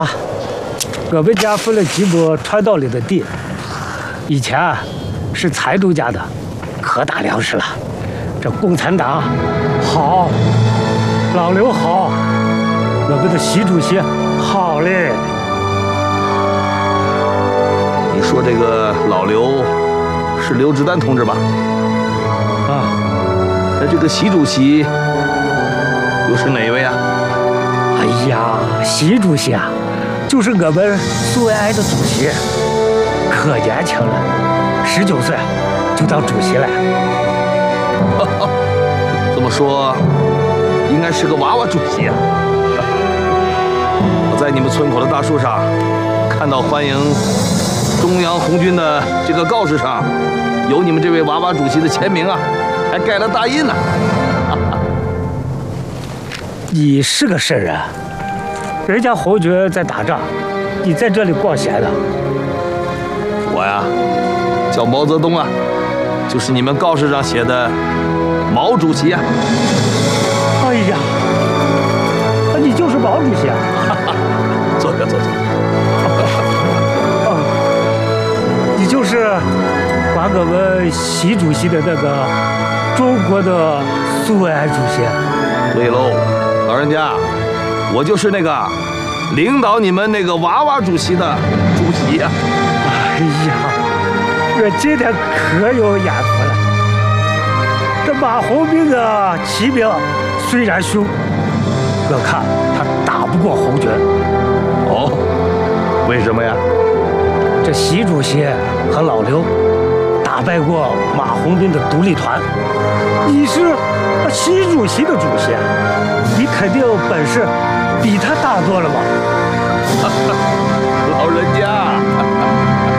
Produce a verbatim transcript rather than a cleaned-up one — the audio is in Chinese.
啊，我们家分了几亩川道里的地，以前啊是财主家的，可打粮食了。这共产党好，老刘好，我们的习主席好嘞。 你说这个老刘是刘志丹同志吧？ 啊， 那这个习主席又是哪一位啊？ 哎呀，习主席啊，就是我们苏维埃的主席，可年轻了，十九岁就当主席了。 这么说，应该是个娃娃主席啊！我在你们村口的大树上看到欢迎中央红军的这个告示上，有你们这位娃娃主席的签名啊，还盖了大印呢。 你是个圣人，人家红军在打仗，你在这里逛闲了。 我呀，叫毛泽东啊，就是你们告示上写的毛主席啊。 哎呀，你就是毛主席啊！ 坐下，坐下。 你就是管我们习主席的那个中国的苏维埃主席。 对喽，老人家，我就是那个领导你们那个娃娃主席的主席呀、啊。 哎呀，我今天可有眼福了。这马红兵的骑兵虽然凶，我看他打不过红军。 哦，为什么呀？ 这习主席和老刘打败过马红兵的独立团，你是习主席的主席，你肯定本事比他大多了吧？